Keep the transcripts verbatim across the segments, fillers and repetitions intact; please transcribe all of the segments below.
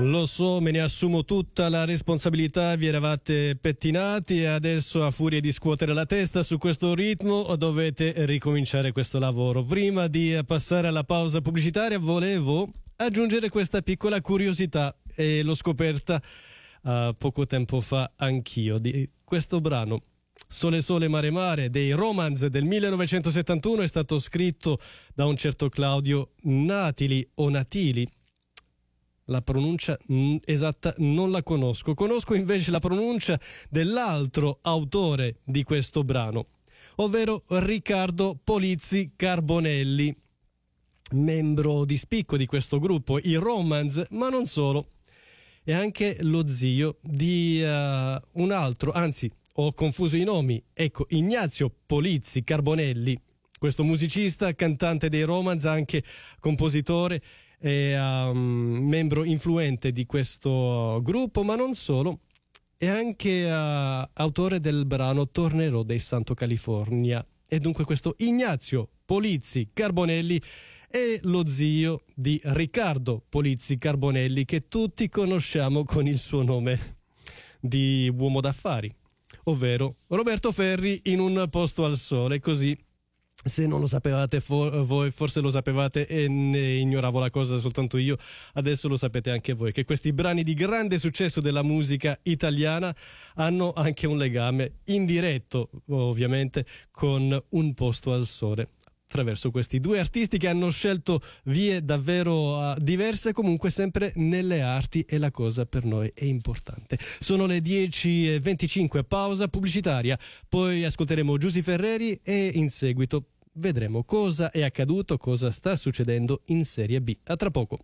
Lo so, me ne assumo tutta la responsabilità, vi eravate pettinati e adesso a furia di scuotere la testa su questo ritmo dovete ricominciare questo lavoro. Prima di passare alla pausa pubblicitaria volevo aggiungere questa piccola curiosità e l'ho scoperta uh, poco tempo fa anch'io di questo brano. Sole Sole Mare Mare dei Romans del millenovecentosettantuno è stato scritto da un certo Claudio Natili o Natili. La pronuncia esatta non la conosco, conosco invece la pronuncia dell'altro autore di questo brano, ovvero Riccardo Polizzi Carbonelli, membro di spicco di questo gruppo, i Romans, ma non solo, è anche lo zio di uh, un altro, anzi ho confuso i nomi, ecco, Ignazio Polizzi Carbonelli, questo musicista, cantante dei Romans, anche compositore è um, membro influente di questo gruppo, ma non solo, è anche uh, autore del brano Tornerò dei Santo California. E dunque questo Ignazio Polizzi Carbonelli è lo zio di Riccardo Polizzi Carbonelli, che tutti conosciamo con il suo nome di uomo d'affari, ovvero Roberto Ferri in Un posto al sole, così. Se non lo sapevate for- voi, forse lo sapevate e ne ignoravo la cosa soltanto io, adesso lo sapete anche voi, che questi brani di grande successo della musica italiana hanno anche un legame indiretto, ovviamente, con Un posto al sole, attraverso questi due artisti che hanno scelto vie davvero uh, diverse, comunque sempre nelle arti, e la cosa per noi è importante. Sono le dieci e venticinque, pausa pubblicitaria, poi ascolteremo Giusy Ferreri e in seguito vedremo cosa è accaduto, cosa sta succedendo in Serie B. A tra poco.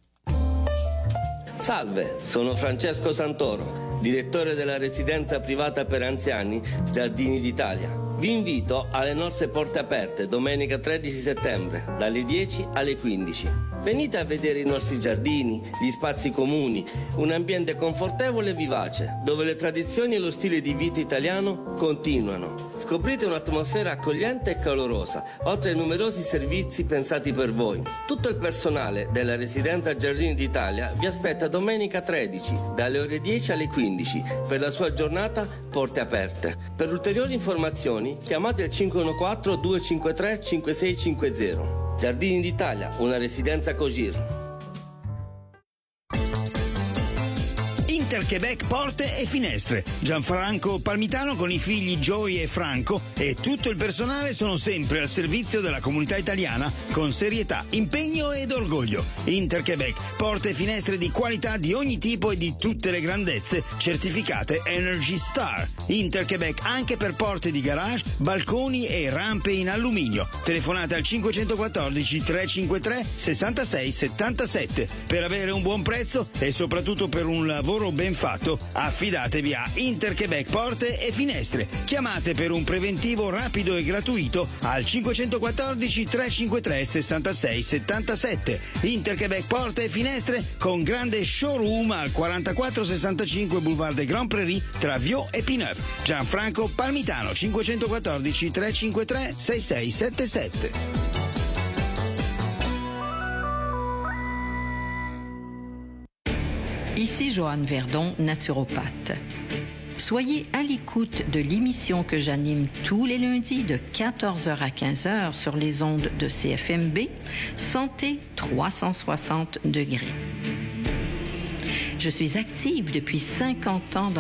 Salve, sono Francesco Santoro, direttore della residenza privata per anziani Giardini d'Italia. Vi invito alle nostre porte aperte domenica tredici settembre dalle dieci alle quindici. Venite a vedere i nostri giardini, gli spazi comuni, un ambiente confortevole e vivace, dove le tradizioni e lo stile di vita italiano continuano. Scoprite un'atmosfera accogliente e calorosa, oltre ai numerosi servizi pensati per voi. Tutto il personale della residenza Giardini d'Italia vi aspetta domenica tredici dalle ore dieci alle quindici per la sua giornata porte aperte. Per ulteriori informazioni chiamate il cinque uno quattro due cinque tre cinque sei cinque zero. Giardini d'Italia, una residenza Cogir. Interquebec Porte e Finestre. Gianfranco Palmitano con i figli Joy e Franco e tutto il personale sono sempre al servizio della comunità italiana con serietà, impegno ed orgoglio. Interquebec Porte e Finestre di qualità di ogni tipo e di tutte le grandezze, certificate Energy Star. Interquebec anche per porte di garage, balconi e rampe in alluminio. Telefonate al cinquecentoquattordici trecentocinquantatré sessantasei settantasette per avere un buon prezzo e soprattutto per un lavoro ben fatto. Affidatevi a Interquebec Porte e Finestre. Chiamate per un preventivo rapido e gratuito al cinquecentoquattordici trecentocinquantatré sessantasei settantasette. Interquebec Porte e Finestre con grande showroom al quarantaquattro sessantacinque Boulevard des Grands Prairies tra Viau e Pineuf. Gianfranco Palmitano cinquecentoquattordici trecentocinquantatré sessantasei settantasette. Ici Joanne Verdon, naturopathe. Soyez à l'écoute de l'émission que j'anime tous les lundis de quatorze heures à quinze heures sur les ondes de C F M B, Santé trois cent soixante degrés. Je suis active depuis cinquante ans dans